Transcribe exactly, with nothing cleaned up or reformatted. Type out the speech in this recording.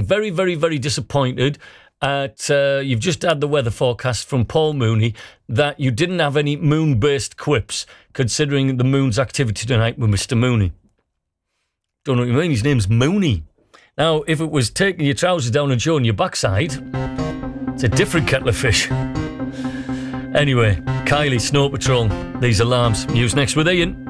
very, very, very disappointed at, uh, you've just had the weather forecast from Paul Mooney that you didn't have any moon-based quips, considering the moon's activity tonight with Mister Mooney. Don't know what you mean, his name's Mooney. Now, if it was taking your trousers down and showing your backside, it's a different kettle of fish. Anyway, Kylie, Snow Patrol, these alarms. News next with Ian.